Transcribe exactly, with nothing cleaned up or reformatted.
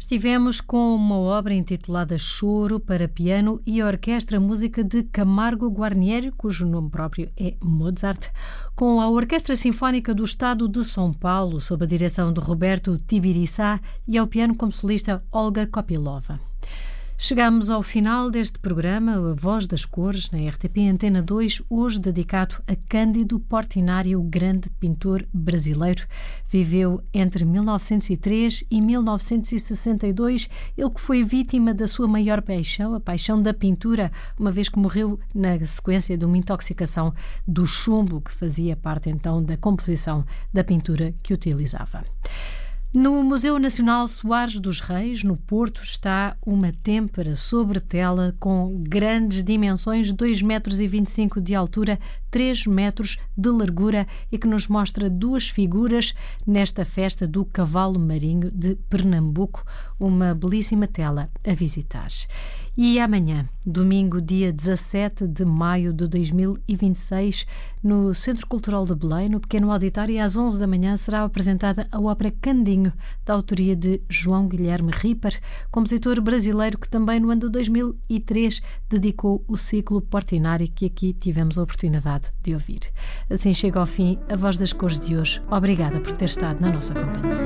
Estivemos com uma obra intitulada Choro para piano e orquestra, música de Camargo Guarnieri, cujo nome próprio é Mozart, com a Orquestra Sinfónica do Estado de São Paulo, sob a direção de Roberto Tibiriçá, e ao piano como solista Olga Kopylova. Chegamos ao final deste programa, A Voz das Cores, na R T P Antena dois, hoje dedicado a Cândido Portinari, o grande pintor brasileiro. Viveu entre mil novecentos e três e mil novecentos e sessenta e dois, ele que foi vítima da sua maior paixão, a paixão da pintura, uma vez que morreu na sequência de uma intoxicação do chumbo, que fazia parte então da composição da pintura que utilizava. No Museu Nacional Soares dos Reis, no Porto, está uma têmpera sobre tela com grandes dimensões, dois metros e vinte e cinco de altura, três metros de largura, e que nos mostra duas figuras nesta festa do Cavalo Marinho de Pernambuco, uma belíssima tela a visitar. E amanhã, domingo, dia dezassete de maio de dois mil e vinte e seis, no Centro Cultural de Belém, no Pequeno Auditório, às onze da manhã, será apresentada a ópera Candinho, da autoria de João Guilherme Ripper, compositor brasileiro que também no ano de dois mil e três dedicou o ciclo Portinari, que aqui tivemos a oportunidade de ouvir. Assim chega ao fim a Voz das Cores de hoje. Obrigada por ter estado na nossa companhia.